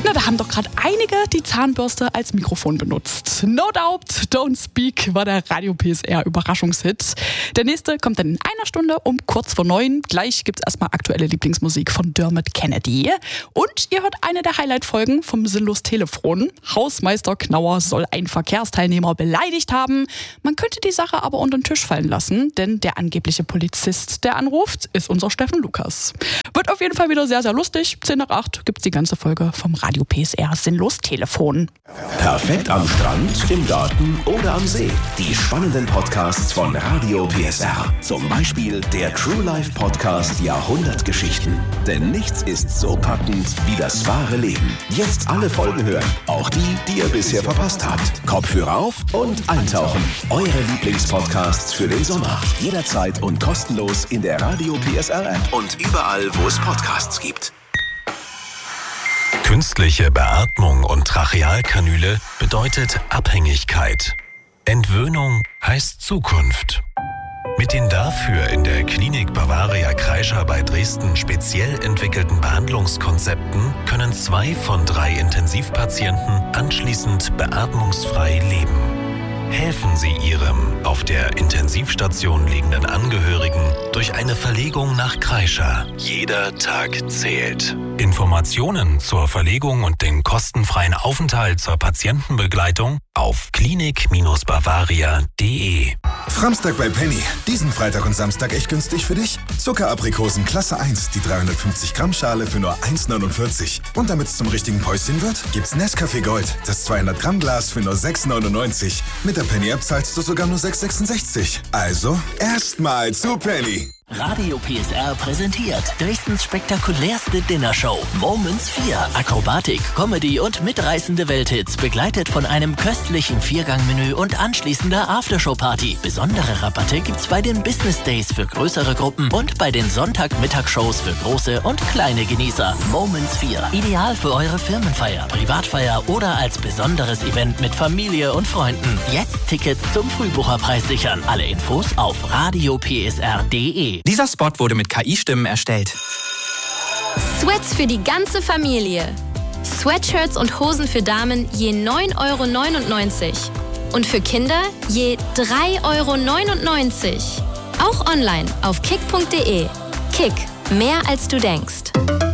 Na, da haben doch gerade einige die Zahnbürste als Mikrofon benutzt. No Doubt, Don't Speak war der Radio PSR Überraschungshit. Der nächste kommt dann in einer Stunde um kurz vor 9. Gleich gibt's erstmal aktuelle Lieblingsmusik von Dermot Kennedy. Und ihr hört eine der Highlight-Folgen vom Sinnlos Telefon. Hausmeister Knauer soll einen Verkehrsteilnehmer beleidigt haben. Man könnte die Sache aber unter den Tisch fallen lassen, denn der angebliche Polizist, der anruft, ist unser Steffen Lukas. Wird auf jeden Fall wieder sehr, sehr lustig. 10 nach 8 gibt's die ganze Folge vom Radio PSR Sinnlos Telefon. Perfekt am Strand, im Garten oder am See. Die spannenden Podcasts von Radio PSR. Zum Beispiel der True Life Podcast Jahrhundertgeschichten. Denn nichts ist so packend wie das wahre Leben. Jetzt alle Folgen hören. Auch die, die ihr bisher verpasst habt. Kopfhörer auf und eintauchen. Eure Lieblingspodcasts für den Sommer. Jederzeit und kostenlos in der Radio PSR App und überall, wo es Podcasts gibt. Künstliche Beatmung und Trachealkanüle bedeutet Abhängigkeit. Entwöhnung heißt Zukunft. Mit den dafür in der Klinik Bavaria Kreischer bei Dresden speziell entwickelten Behandlungskonzepten können 2 von 3 Intensivpatienten anschließend beatmungsfrei leben. Helfen Sie Ihrem auf der Intensivstation liegenden Angehörigen durch eine Verlegung nach Kreischer. Jeder Tag zählt. Informationen zur Verlegung und den kostenfreien Aufenthalt zur Patientenbegleitung auf klinik-bavaria.de. Framstag bei Penny. Diesen Freitag und Samstag echt günstig für dich? Zuckeraprikosen Klasse 1, die 350 Gramm Schale für nur 1,49. Und damit es zum richtigen Päuschen wird, gibt's Nescafé Gold, das 200 Gramm Glas für nur 6,99. Mit der Penny-App zahlst du sogar nur 6,66. Also, erstmal zu Penny. Radio PSR präsentiert Dresdens spektakulärste Dinnershow. Moments 4. Akrobatik, Comedy und mitreißende Welthits, begleitet von einem köstlichen Viergangmenü und anschließender Aftershow-Party. Besondere Rabatte gibt's bei den Business Days für größere Gruppen und bei den Sonntagmittagsshows für große und kleine Genießer. Moments 4. Ideal für eure Firmenfeier, Privatfeier oder als besonderes Event mit Familie und Freunden. Jetzt Tickets zum Frühbucherpreis sichern. Alle Infos auf radiopsr.de. Dieser Spot wurde mit KI-Stimmen erstellt. Sweats für die ganze Familie. Sweatshirts und Hosen für Damen je 9,99 € und für Kinder je 3,99 €. Auch online auf kick.de. Kick, mehr als du denkst.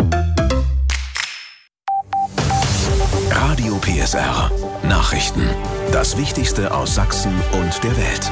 Radio PSR. Nachrichten. Das Wichtigste aus Sachsen und der Welt.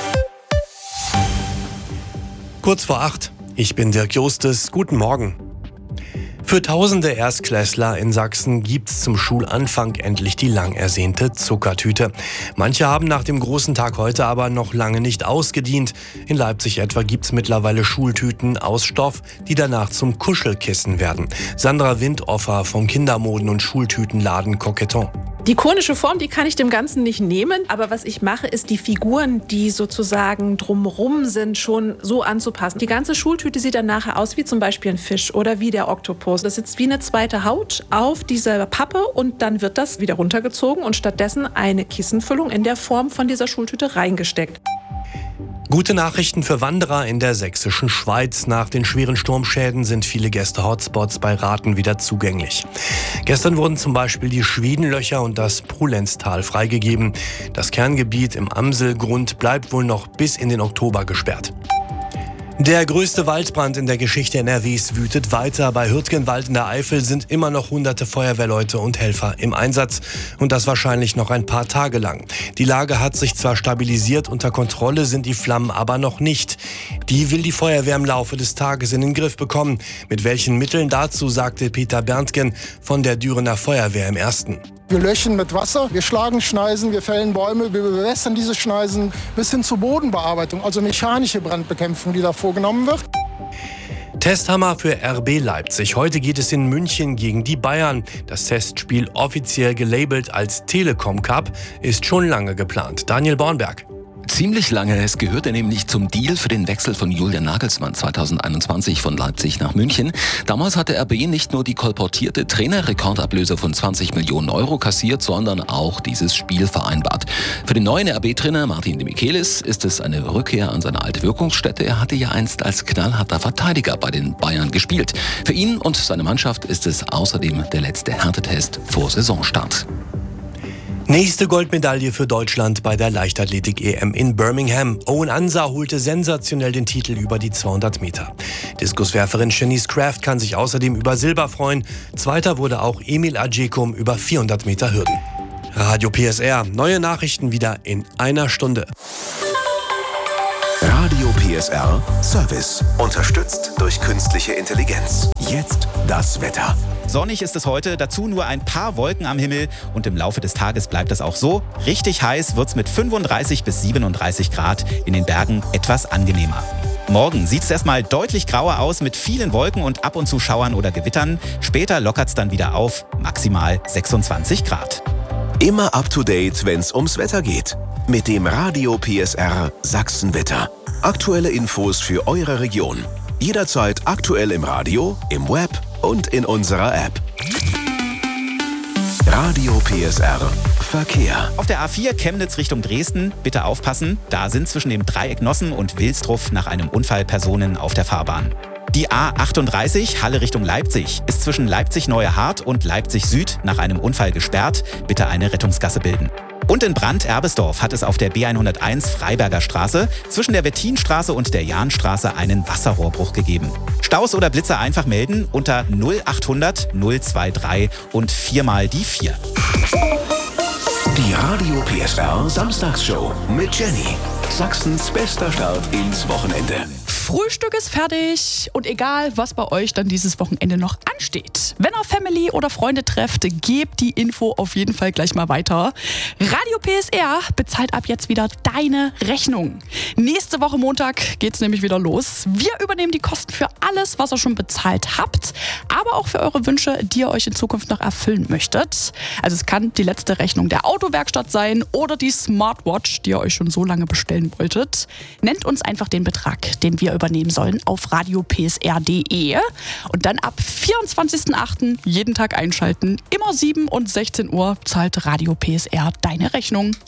Kurz vor 8. Ich bin Dirk Justes. Guten Morgen. Für tausende Erstklässler in Sachsen gibt's zum Schulanfang endlich die lang ersehnte Zuckertüte. Manche haben nach dem großen Tag heute aber noch lange nicht ausgedient. In Leipzig etwa gibt's mittlerweile Schultüten aus Stoff, die danach zum Kuschelkissen werden. Sandra Windoffer vom Kindermoden- und Schultütenladen Coqueton. Die konische Form, die kann ich dem Ganzen nicht nehmen, aber was ich mache, ist die Figuren, die sozusagen drumrum sind, schon so anzupassen. Die ganze Schultüte sieht dann nachher aus wie zum Beispiel ein Fisch oder wie der Oktopus. Das sitzt wie eine zweite Haut auf dieser Pappe und dann wird das wieder runtergezogen und stattdessen eine Kissenfüllung in der Form von dieser Schultüte reingesteckt. Gute Nachrichten für Wanderer in der sächsischen Schweiz. Nach den schweren Sturmschäden sind viele Gäste-Hotspots bei Rathen wieder zugänglich. Gestern wurden zum Beispiel die Schwedenlöcher und das Prulenztal freigegeben. Das Kerngebiet im Amselgrund bleibt wohl noch bis in den Oktober gesperrt. Der größte Waldbrand in der Geschichte NRWs wütet weiter. Bei Hürtgenwald in der Eifel sind immer noch hunderte Feuerwehrleute und Helfer im Einsatz. Und das wahrscheinlich noch ein paar Tage lang. Die Lage hat sich zwar stabilisiert, unter Kontrolle sind die Flammen aber noch nicht. Die will die Feuerwehr im Laufe des Tages in den Griff bekommen. Mit welchen Mitteln dazu, sagte Peter Berntgen von der Dürener Feuerwehr im Ersten. Wir löschen mit Wasser, wir schlagen Schneisen, wir fällen Bäume, wir bewässern diese Schneisen bis hin zur Bodenbearbeitung, also mechanische Brandbekämpfung, die da vorgenommen wird. Testhammer für RB Leipzig. Heute geht es in München gegen die Bayern. Das Testspiel, offiziell gelabelt als Telekom Cup, ist schon lange geplant. Daniel Bornberg. Ziemlich lange. Es gehörte nämlich zum Deal für den Wechsel von Julian Nagelsmann 2021 von Leipzig nach München. Damals hatte RB nicht nur die kolportierte Trainerrekordablöse von 20 Millionen Euro kassiert, sondern auch dieses Spiel vereinbart. Für den neuen RB-Trainer Martin de Michelis ist es eine Rückkehr an seine alte Wirkungsstätte. Er hatte ja einst als knallharter Verteidiger bei den Bayern gespielt. Für ihn und seine Mannschaft ist es außerdem der letzte Härtetest vor Saisonstart. Nächste Goldmedaille für Deutschland bei der Leichtathletik-EM in Birmingham. Owen Ansah holte sensationell den Titel über die 200 Meter. Diskuswerferin Shanice Kraft kann sich außerdem über Silber freuen. Zweiter wurde auch Emil Ajekum über 400 Meter Hürden. Radio PSR, neue Nachrichten wieder in einer Stunde. Radio PSR Service. Unterstützt durch künstliche Intelligenz. Jetzt das Wetter. Sonnig ist es heute, dazu nur ein paar Wolken am Himmel und im Laufe des Tages bleibt es auch so. Richtig heiß wird's mit 35 bis 37 Grad, in den Bergen etwas angenehmer. Morgen sieht es erstmal deutlich grauer aus mit vielen Wolken und ab und zu Schauern oder Gewittern. Später lockert's dann wieder auf, maximal 26 Grad. Immer up to date, wenn's ums Wetter geht. Mit dem Radio PSR Sachsenwetter. Aktuelle Infos für eure Region. Jederzeit aktuell im Radio, im Web und in unserer App. Radio PSR Verkehr. Auf der A4 Chemnitz Richtung Dresden, bitte aufpassen, da sind zwischen dem Dreieck Nossen und Wilsdruff nach einem Unfall Personen auf der Fahrbahn. Die A38 Halle Richtung Leipzig ist zwischen Leipzig-Neue Hart und Leipzig Süd nach einem Unfall gesperrt, bitte eine Rettungsgasse bilden. Und in Brandt-Erbesdorf hat es auf der B101 Freiberger Straße zwischen der Wettinstraße und der Jahnstraße einen Wasserrohrbruch gegeben. Staus oder Blitzer einfach melden unter 0800 023 und 4 die 4. Die Radio PSR Samstagsshow mit Jenny. Sachsens bester Start ins Wochenende. Frühstück ist fertig und egal, was bei euch dann dieses Wochenende noch ansteht. Wenn ihr Family oder Freunde trefft, gebt die Info auf jeden Fall gleich mal weiter. Radio PSR bezahlt ab jetzt wieder deine Rechnung. Nächste Woche Montag geht's nämlich wieder los. Wir übernehmen die Kosten für alles, was ihr schon bezahlt habt, aber auch für eure Wünsche, die ihr euch in Zukunft noch erfüllen möchtet. Also es kann die letzte Rechnung der Autowerkstatt sein oder die Smartwatch, die ihr euch schon so lange bestellen wolltet. Nennt uns einfach den Betrag, den wir übernehmen sollen, auf radiopsr.de und dann ab 24.08. jeden Tag einschalten. Immer 7 und 16 Uhr zahlt Radio PSR deine Rechnung.